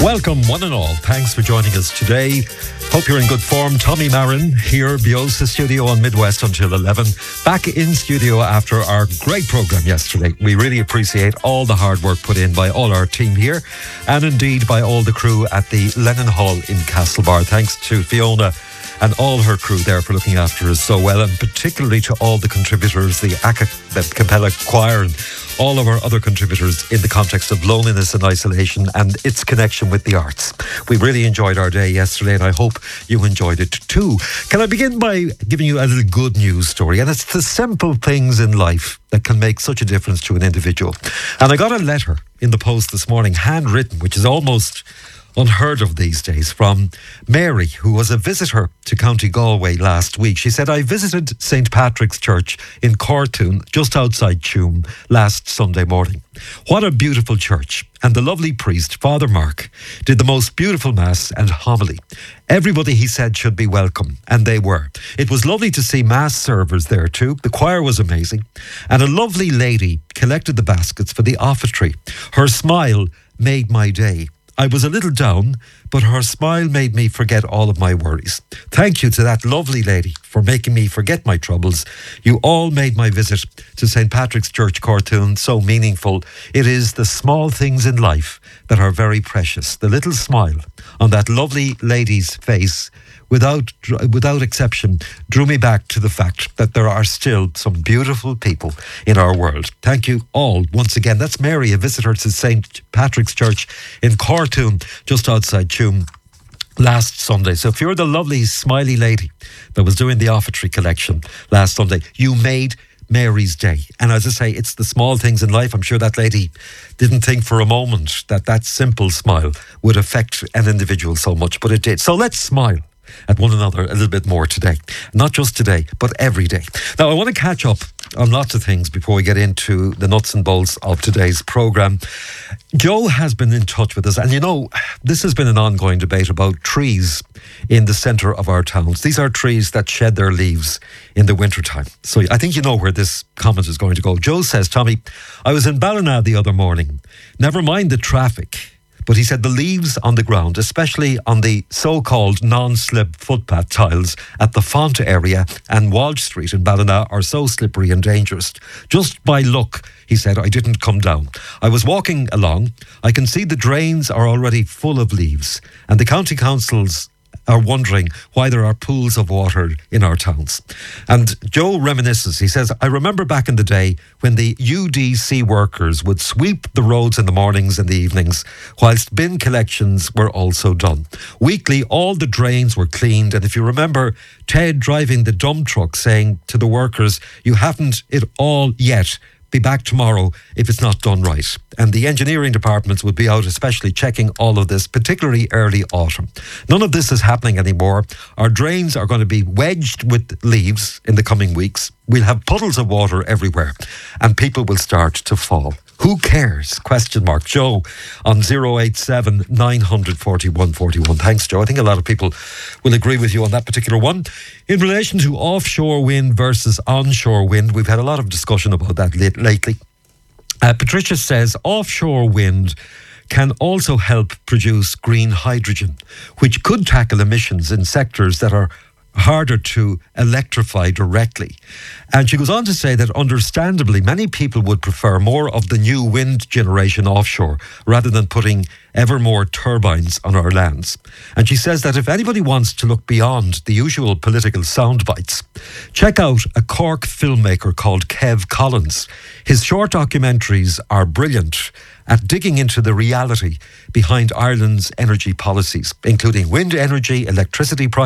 Welcome, one and all. Thanks for joining us today. Hope you're in good form. Tommy Marin here, Biosa Studio on Midwest until 11. Back in studio after our great programme yesterday. We really appreciate all the hard work put in by all our team here and indeed by all the crew at the Lennon Hall in Castlebar. Thanks to Fiona and all her crew there for looking after us so well, and particularly to all the contributors, the Capella Choir and all of our other contributors in the context of loneliness and isolation and its connection with the arts. We really enjoyed our day yesterday and I hope you enjoyed it too. Can I begin by giving you a little good news story? And it's the simple things in life that can make such a difference to an individual. And I got a letter in the post this morning, handwritten, which is almost unheard of these days, from Mary, who was a visitor to County Galway last week. She said, I visited St. Patrick's Church in Cortoon, just outside Tuam, last Sunday morning. What a beautiful church. And the lovely priest, Father Mark, did the most beautiful mass and homily. Everybody, he said, should be welcome, and they were. It was lovely to see mass servers there too. The choir was amazing. And a lovely lady collected the baskets for the offertory. Her smile made my day. I was a little down, but her smile made me forget all of my worries. Thank you to that lovely lady for making me forget my troubles. You all made my visit to St. Patrick's Church, Cortoon, so meaningful. It is the small things in life that are very precious. The little smile on that lovely lady's face, without exception, drew me back to the fact that there are still some beautiful people in our world. Thank you all once again. That's Mary, a visitor to St. Patrick's Church in Cortoon, just outside Tuam, last Sunday. So if you're the lovely smiley lady that was doing the offertory collection last Sunday, you made Mary's day. And as I say, it's the small things in life. I'm sure that lady didn't think for a moment that that simple smile would affect an individual so much, but it did. So let's smile at one another a little bit more today. Not just today, but every day. Now, I want to catch up on lots of things before we get into the nuts and bolts of today's programme. Joe has been in touch with us, and you know, this has been an ongoing debate about trees in the centre of our towns. These are trees that shed their leaves in the wintertime. So I think you know where this comment is going to go. Joe says, Tommy, I was in Ballina the other morning. Never mind the traffic. But he said the leaves on the ground, especially on the so-called non-slip footpath tiles at the Font area and Walsh Street in Ballina, are so slippery and dangerous. Just by luck, he said, I didn't come down. I was walking along. I can see the drains are already full of leaves, and the county councils are wondering why there are pools of water in our towns. And Joe reminisces. He says, I remember back in the day when the UDC workers would sweep the roads in the mornings and the evenings, whilst bin collections were also done. Weekly, all the drains were cleaned. And if you remember, Ted driving the dump truck saying to the workers, you haven't it all yet. Be back tomorrow if it's not done right. And the engineering departments would be out especially checking all of this, particularly early autumn. None of this is happening anymore. Our drains are going to be wedged with leaves in the coming weeks. We'll have puddles of water everywhere and people will start to fall. Who cares? ? Joe on 087 941 41. Thanks, Joe. I think a lot of people will agree with you on that particular one. In relation to offshore wind versus onshore wind, we've had a lot of discussion about that lately. Patricia says offshore wind can also help produce green hydrogen, which could tackle emissions in sectors that are harder to electrify directly. And she goes on to say that understandably many people would prefer more of the new wind generation offshore rather than putting ever more turbines on our lands. And she says that if anybody wants to look beyond the usual political sound bites, check out a Cork filmmaker called Kev Collins. His short documentaries are brilliant at digging into the reality behind Ireland's energy policies, including wind energy, electricity prices,